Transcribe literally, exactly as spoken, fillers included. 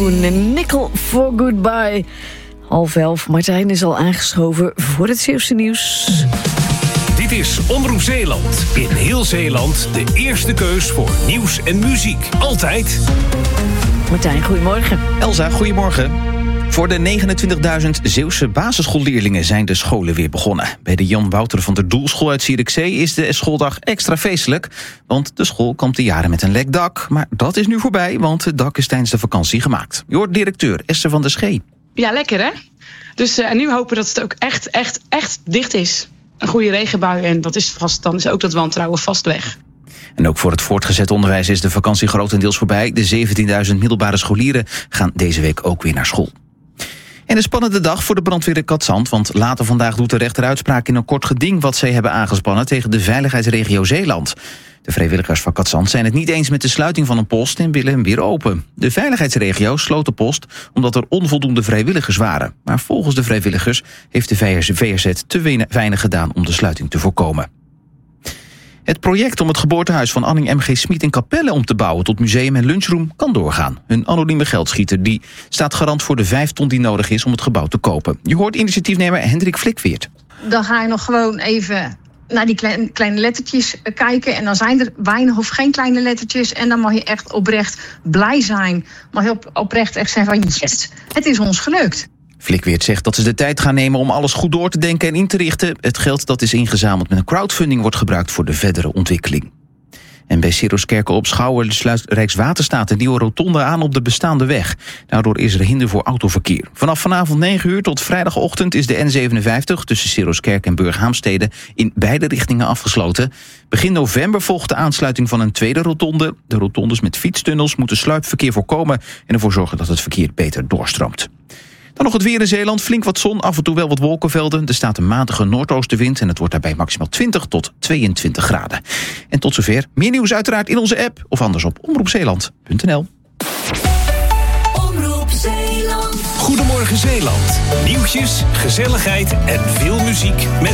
Een Nickel for Goodbye. Half elf, Martijn is al aangeschoven voor het Zeeuwse nieuws. Dit is Omroep Zeeland. In heel Zeeland de eerste keus voor nieuws en muziek. Altijd. Martijn, goedemorgen. Elsa, goedemorgen. Voor de negenentwintigduizend Zeeuwse basisschoolleerlingen zijn de scholen weer begonnen. Bij de Jan Wouter van der Doelschool uit Zierikzee is de schooldag extra feestelijk. Want de school komt de jaren met een lek dak. Maar dat is nu voorbij, want het dak is tijdens de vakantie gemaakt. Je hoort directeur Esther van der Schee. Ja, lekker hè? Dus uh, en nu hopen dat het ook echt, echt, echt dicht is. Een goede regenbui en dat is vast, dan is ook dat wantrouwen vast weg. En ook voor het voortgezet onderwijs is de vakantie grotendeels voorbij. De zeventienduizend middelbare scholieren gaan deze week ook weer naar school. En een spannende dag voor de brandweer in Katzand, want later vandaag doet de rechter uitspraak in een kort geding wat zij hebben aangespannen tegen de veiligheidsregio Zeeland. De vrijwilligers van Katzand zijn het niet eens met de sluiting van een post en willen hem weer open. De veiligheidsregio sloot de post omdat er onvoldoende vrijwilligers waren. Maar volgens de vrijwilligers heeft de V R Z te weinig gedaan om de sluiting te voorkomen. Het project om het geboortehuis van Anning M G Smit in Capelle om te bouwen tot museum en lunchroom kan doorgaan. Een anonieme geldschieter die staat garant voor de vijf ton die nodig is om het gebouw te kopen. Je hoort initiatiefnemer Hendrik Flikweert. Dan ga je nog gewoon even naar die kleine, kleine lettertjes kijken. En dan zijn er weinig of geen kleine lettertjes. En dan mag je echt oprecht blij zijn. Mag je op, oprecht echt zijn van yes, het is ons gelukt. Flikweert zegt dat ze de tijd gaan nemen om alles goed door te denken en in te richten. Het geld dat is ingezameld met een crowdfunding wordt gebruikt voor de verdere ontwikkeling. En bij Siroskerke op Schouwen sluit Rijkswaterstaat een nieuwe rotonde aan op de bestaande weg. Daardoor is er hinder voor autoverkeer. Vanaf vanavond negen uur tot vrijdagochtend is de N zevenenvijftig tussen Siroskerke en Burghaamstede in beide richtingen afgesloten. Begin november volgt de aansluiting van een tweede rotonde. De rotondes met fietstunnels moeten sluipverkeer voorkomen en ervoor zorgen dat het verkeer beter doorstroomt. Dan nog het weer in Zeeland. Flink wat zon, af en toe wel wat wolkenvelden. Er staat een matige noordoostenwind en het wordt daarbij maximaal twintig tot tweeëntwintig graden. En tot zover. Meer nieuws uiteraard in onze app of anders op omroep zeeland punt n l. Omroep Zeeland. Goedemorgen Zeeland. Nieuwtjes, gezelligheid en veel muziek met